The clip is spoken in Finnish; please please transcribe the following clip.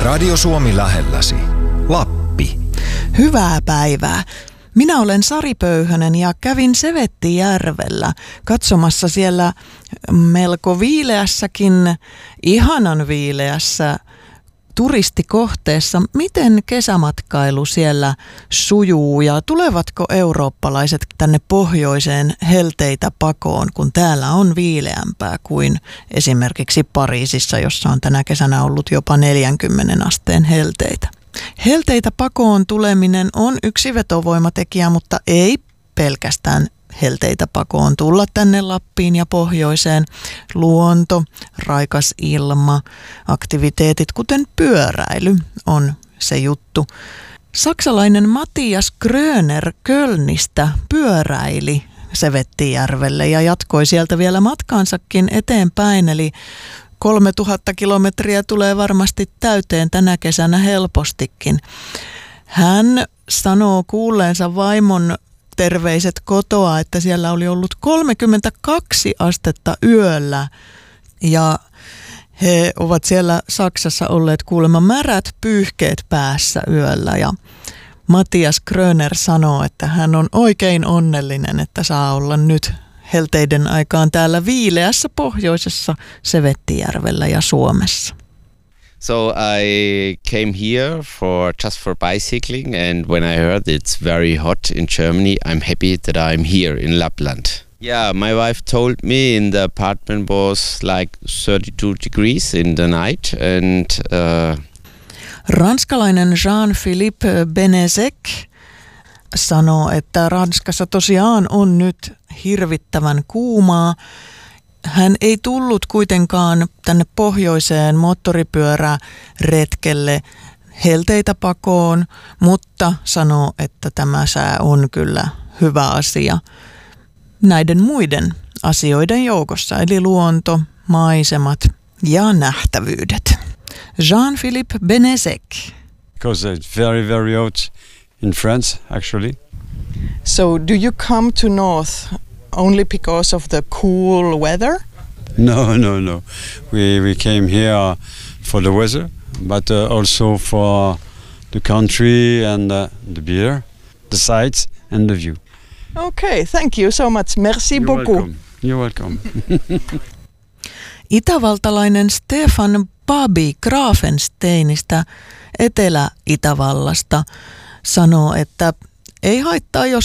Radio Suomi lähelläsi. Lappi. Hyvää päivää. Minä olen Sari Pöyhönen ja kävin Sevettijärvellä katsomassa siellä melko viileässäkin, ihanan viileässä turistikohteessa, miten kesämatkailu siellä sujuu ja tulevatko eurooppalaiset tänne pohjoiseen helteitä pakoon, kun täällä on viileämpää kuin esimerkiksi Pariisissa, jossa on tänä kesänä ollut jopa 40 asteen helteitä. Helteitä pakoon tuleminen on yksi vetovoimatekijä, mutta ei pelkästään helteitä pakoon tulla tänne Lappiin ja pohjoiseen. Luonto, raikas ilma, aktiviteetit kuten pyöräily on se juttu. Saksalainen Matthias Gröner Kölnistä pyöräili Sevettijärvelle ja jatkoi sieltä vielä matkaansakin eteenpäin, eli 3000 kilometriä tulee varmasti täyteen tänä kesänä helpostikin. Hän sanoo kuulleensa vaimon terveiset kotoa, että siellä oli ollut 32 astetta yöllä ja he ovat siellä Saksassa olleet kuulemma märät pyyhkeet päässä yöllä ja Matthias Gröner sanoo, että hän on oikein onnellinen, että saa olla nyt helteiden aikaan täällä viileässä pohjoisessa Sevettijärvellä ja Suomessa. So I came here just for bicycling, and when I heard it's very hot in Germany, I'm happy that I'm here in Lapland. Yeah, my wife told me in the apartment was like 32 degrees in the night, and ranskalainen Jean-Philippe Benezek sanoo, että Ranskassa tosiaan on nyt hirvittävän kuumaa. Hän ei tullut kuitenkaan tänne pohjoiseen moottoripyöräretkelle helteitä pakoon, mutta sanoo, että tämä sää on kyllä hyvä asia näiden muiden asioiden joukossa, eli luonto, maisemat ja nähtävyydet. Jean-Philippe Benezek. Because it's very, very hot in France, actually. So do you come to North only because of the cool weather? No. We came here for the weather, but also for the country and the beer, the sights and the view. Okay, thank you so much. Merci beaucoup. You're welcome. Itävaltalainen Stefan Babi Grafensteinistä Etelä-Itävallasta sanoo, että ei haittaa, jos